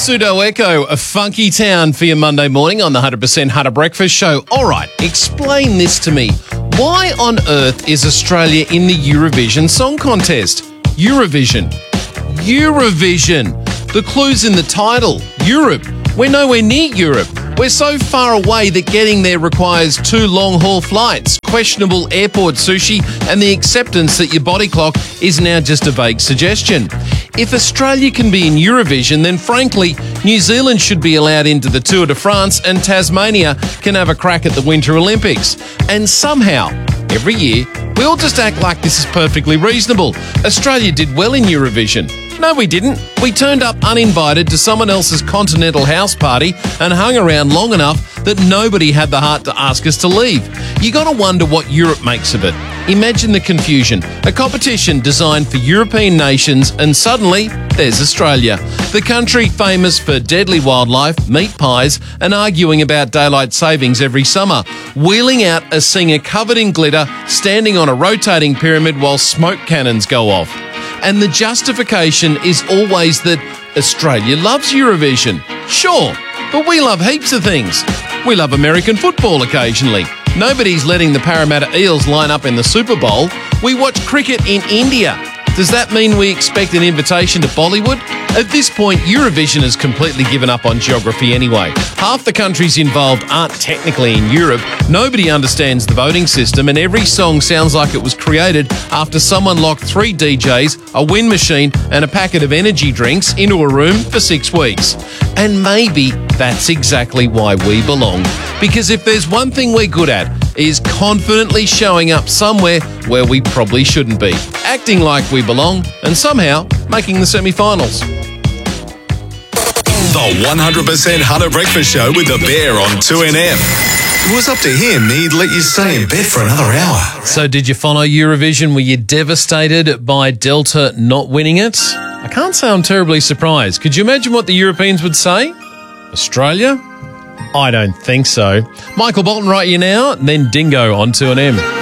Pseudo Echo, a funky town for your Monday morning on the 100% Hunter Breakfast Show. All right, explain this to me. Why on earth is Australia in the Eurovision Song Contest? Eurovision. The clue's in the title. Europe. We're nowhere near Europe. We're so far away that getting there requires 2 long-haul flights, questionable airport sushi, and the acceptance that your body clock is now just a vague suggestion. If Australia can be in Eurovision, then frankly, New Zealand should be allowed into the Tour de France and Tasmania can have a crack at the Winter Olympics. And somehow, every year, we all just act like this is perfectly reasonable. Australia did well in Eurovision. No, we didn't. We turned up uninvited to someone else's continental house party and hung around long enough that nobody had the heart to ask us to leave. You gotta wonder what Europe makes of it. Imagine the confusion. A competition designed for European nations and suddenly there's Australia. The country famous for deadly wildlife, meat pies and arguing about daylight savings every summer. Wheeling out a singer covered in glitter, standing on a rotating pyramid while smoke cannons go off. And the justification is always that Australia loves Eurovision. Sure, but we love heaps of things. We love American football occasionally. Nobody's letting the Parramatta Eels line up in the Super Bowl. We watch cricket in India. Does that mean we expect an invitation to Bollywood? At this point, Eurovision has completely given up on geography anyway. Half the countries involved aren't technically in Europe, nobody understands the voting system, and every song sounds like it was created after someone locked 3 DJs, a wind machine, and a packet of energy drinks into a room for 6 weeks. And maybe that's exactly why we belong. Because if there's one thing we're good at, is confidently showing up somewhere where we probably shouldn't be, acting like we belong, and somehow making the semi-finals. The 100% Hunter Breakfast Show with the Bear on 2NM. If it was up to him, he'd let you stay in bed for another hour. So did you follow Eurovision? Were you devastated by Delta not winning it? I can't say I'm terribly surprised. Could you imagine what the Europeans would say? Australia? I don't think so. Michael Bolton right here now, then Dingo on 2NM.